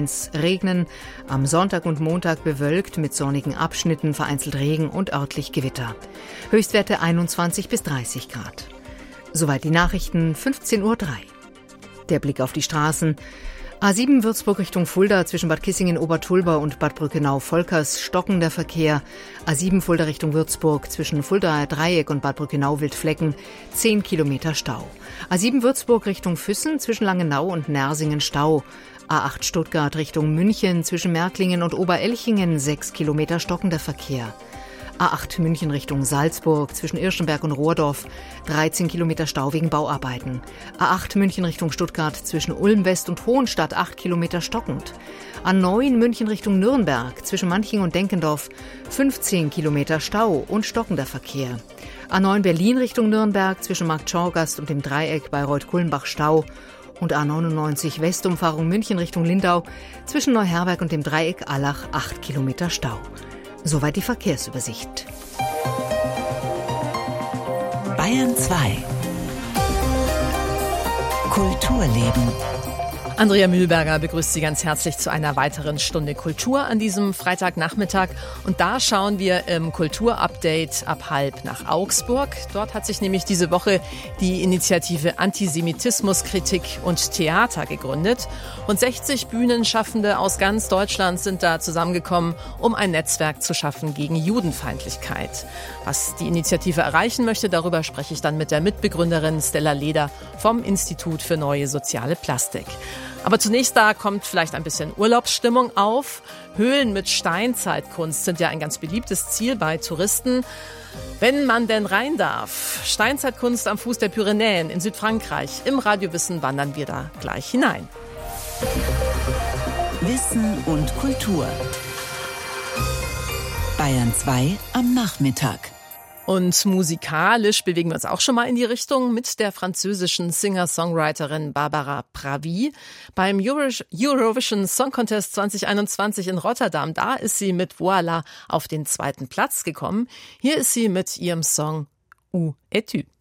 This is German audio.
Provinz regnen, am Sonntag und Montag bewölkt mit sonnigen Abschnitten, vereinzelt Regen und örtlich Gewitter. Höchstwerte 21 bis 30 Grad. Soweit die Nachrichten, 15:03 Uhr. Der Blick auf die Straßen. A7 Würzburg Richtung Fulda zwischen Bad Kissingen-Obertulba und Bad Brückenau-Volkers stockender Verkehr. A7 Fulda Richtung Würzburg zwischen Fuldaer Dreieck und Bad Brückenau-Wildflecken 10 Kilometer Stau. A7 Würzburg Richtung Füssen zwischen Langenau und Nersingen Stau. A8 Stuttgart Richtung München zwischen Märklingen und Oberelchingen 6 Kilometer stockender Verkehr. A8 München Richtung Salzburg zwischen Irschenberg und Rohrdorf 13 Kilometer Stau wegen Bauarbeiten. A8 München Richtung Stuttgart zwischen Ulm West und Hohenstadt 8 Kilometer stockend. A9 München Richtung Nürnberg zwischen Manching und Denkendorf 15 Kilometer Stau und stockender Verkehr. A9 Berlin Richtung Nürnberg zwischen Marktschorgast und dem Dreieck Bayreuth-Kulmbach Stau. Und A99 Westumfahrung München Richtung Lindau zwischen Neuherberg und dem Dreieck Allach 8 Kilometer Stau. Soweit die Verkehrsübersicht. Bayern 2 Kulturleben. Andrea Mühlberger begrüßt Sie ganz herzlich zu einer weiteren Stunde Kultur an diesem Freitagnachmittag. Und da schauen wir im Kulturupdate ab 13:30 nach Augsburg. Dort hat sich nämlich diese Woche die Initiative Antisemitismuskritik und Theater gegründet. Und 60 Bühnenschaffende aus ganz Deutschland sind da zusammengekommen, um ein Netzwerk zu schaffen gegen Judenfeindlichkeit. Was die Initiative erreichen möchte, darüber spreche ich dann mit der Mitbegründerin Stella Leder vom Institut für Neue Soziale Plastik. Aber zunächst da kommt vielleicht ein bisschen Urlaubsstimmung auf. Höhlen mit Steinzeitkunst sind ja ein ganz beliebtes Ziel bei Touristen. Wenn man denn rein darf. Steinzeitkunst am Fuß der Pyrenäen in Südfrankreich. Im Radiowissen wandern wir da gleich hinein. Wissen und Kultur. Bayern 2 am Nachmittag. Und musikalisch bewegen wir uns auch schon mal in die Richtung mit der französischen Singer-Songwriterin Barbara Pravi. Beim Eurovision Song Contest 2021 in Rotterdam, da ist sie mit Voilà auf den 2. Platz gekommen. Hier ist sie mit ihrem Song Où es-tu?